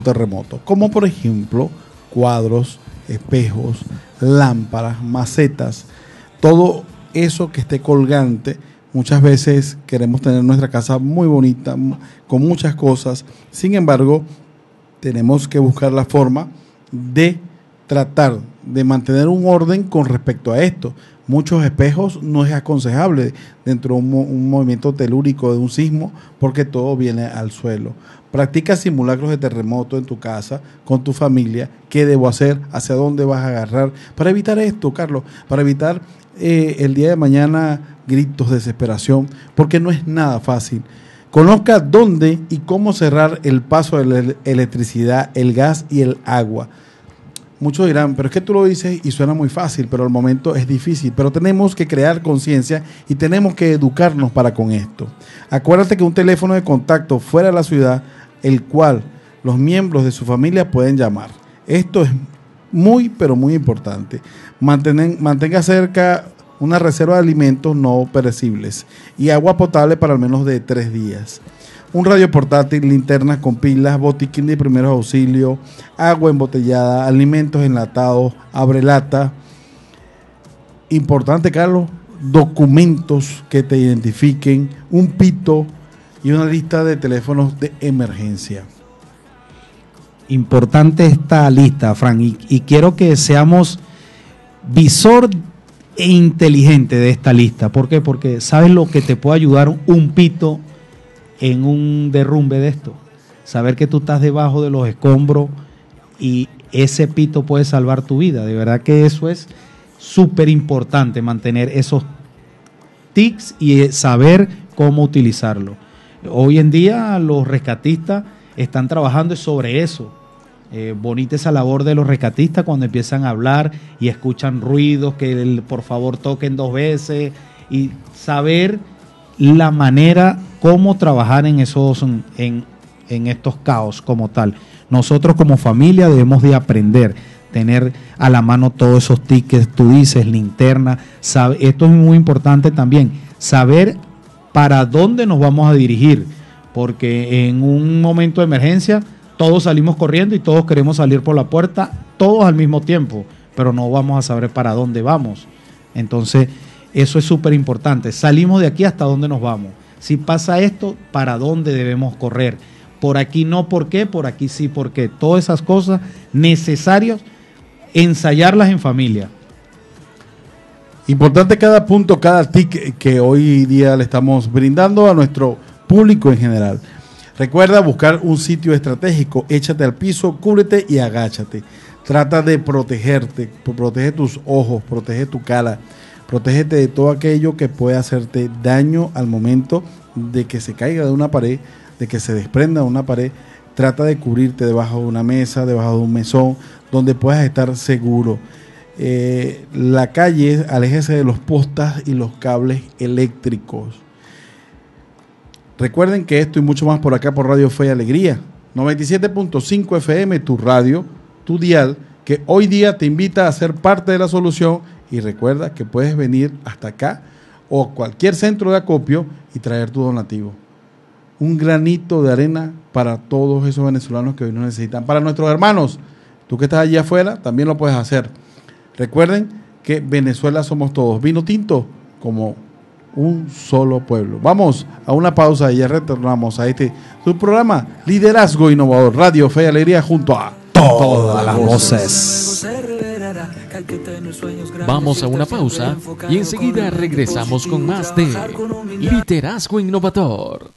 terremoto, como por ejemplo cuadros, espejos, lámparas, macetas, todo eso que esté colgante. Muchas veces queremos tener nuestra casa muy bonita, con muchas cosas. Sin embargo, tenemos que buscar la forma de tratar de mantener un orden con respecto a esto. Muchos espejos no es aconsejable dentro de un movimiento telúrico de un sismo, porque todo viene al suelo. Practica simulacros de terremoto en tu casa, con tu familia. ¿Qué debo hacer? ¿Hacia dónde vas a agarrar? Para evitar esto, Carlos, para evitar el día de mañana gritos, desesperación, porque no es nada fácil. Conozca dónde y cómo cerrar el paso de la electricidad, el gas y el agua. Muchos dirán, pero es que tú lo dices y suena muy fácil, pero al momento es difícil. Pero tenemos que crear conciencia y tenemos que educarnos para con esto. Acuérdate que un teléfono de contacto fuera de la ciudad, el cual los miembros de su familia pueden llamar. Esto es muy, pero muy importante. Mantenga cerca una reserva de alimentos no perecibles y agua potable para al menos de 3 días. Un radio portátil, linternas con pilas, botiquín de primeros auxilios, agua embotellada, alimentos enlatados, abrelata. Importante, Carlos, documentos que te identifiquen, un pito y una lista de teléfonos de emergencia. Importante esta lista, Fran, y quiero que seamos visor e inteligente de esta lista. ¿Por qué? Porque ¿sabes lo que te puede ayudar un pito en un derrumbe de esto? Saber que tú estás debajo de los escombros y ese pito puede salvar tu vida. De verdad que eso es súper importante, mantener esos tics y saber cómo utilizarlo. Hoy en día los rescatistas están trabajando sobre eso. Bonita esa labor de los rescatistas cuando empiezan a hablar y escuchan ruidos, que por favor toquen 2 veces, y saber la manera cómo trabajar en esos en estos caos como tal. Nosotros como familia debemos de aprender, tener a la mano todos esos tickets, tú dices, linterna. Esto es muy importante también, saber para dónde nos vamos a dirigir, porque en un momento de emergencia todos salimos corriendo y todos queremos salir por la puerta, todos al mismo tiempo, pero no vamos a saber para dónde vamos. Entonces, eso es súper importante. Salimos de aquí, ¿hasta dónde nos vamos? Si pasa esto, ¿para dónde debemos correr? Por aquí no, ¿por qué? Por aquí sí, ¿por qué? Todas esas cosas necesarias, ensayarlas en familia. Importante cada punto, cada tic que hoy día le estamos brindando a nuestro público en general. Recuerda buscar un sitio estratégico, échate al piso, cúbrete y agáchate. Trata de protegerte, protege tus ojos, protege tu cara, protégete de todo aquello que pueda hacerte daño al momento de que se caiga de una pared, de que se desprenda de una pared. Trata de cubrirte debajo de una mesa, debajo de un mesón, donde puedas estar seguro. La calle, aléjese de los postas y los cables eléctricos. Recuerden que esto y mucho más por acá por Radio Fe y Alegría, 97.5 FM, tu radio, tu dial, que hoy día te invita a ser parte de la solución. Y recuerda que puedes venir hasta acá o a cualquier centro de acopio y traer tu donativo. Un granito de arena para todos esos venezolanos que hoy nos necesitan. Para nuestros hermanos, tú que estás allí afuera, también lo puedes hacer. Recuerden que Venezuela somos todos. Vino tinto como un solo pueblo. Vamos a una pausa y ya retornamos a su programa Liderazgo Innovador, Radio Fe y Alegría, junto a todas las voces. Vamos a una pausa y enseguida regresamos con más de Liderazgo Innovador.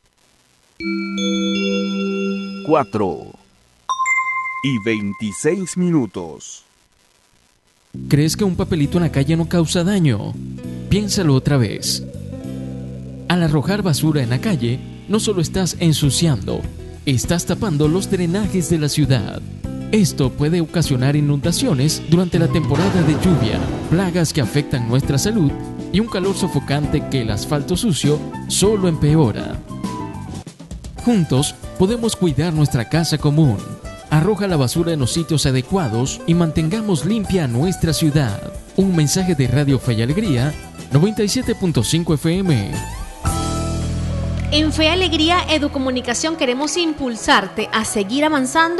4:26. ¿Crees que un papelito en la calle no causa daño? Piénsalo otra vez. Al arrojar basura en la calle, no solo estás ensuciando, estás tapando los drenajes de la ciudad. Esto puede ocasionar inundaciones durante la temporada de lluvia, plagas que afectan nuestra salud y un calor sofocante que el asfalto sucio solo empeora. Juntos podemos cuidar nuestra casa común. Arroja la basura en los sitios adecuados y mantengamos limpia nuestra ciudad. Un mensaje de Radio Fe y Alegría, 97.5 FM. En Fe y Alegría Educomunicación queremos impulsarte a seguir avanzando